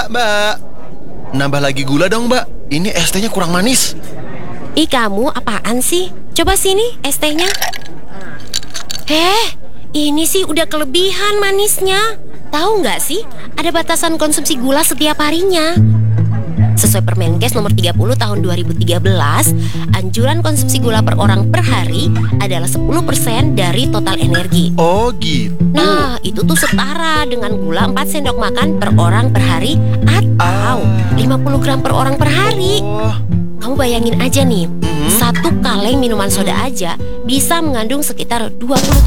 Mbak. Nambah lagi gula dong, Mbak. Ini es tehnya kurang manis. Ih, kamu apaan sih? Coba sini es tehnya. Ini sih udah kelebihan manisnya. Tahu nggak sih, ada batasan konsumsi gula setiap harinya. Sesuai Permenkes nomor 30 tahun 2013, anjuran konsumsi gula per orang per hari adalah 10% dari total energi. Oh gitu. Nah, itu tuh setara dengan gula 4 sendok makan per orang per hari atau 50 gram per orang per hari. Oh. Kamu bayangin aja nih, satu kaleng minuman soda aja bisa mengandung sekitar 20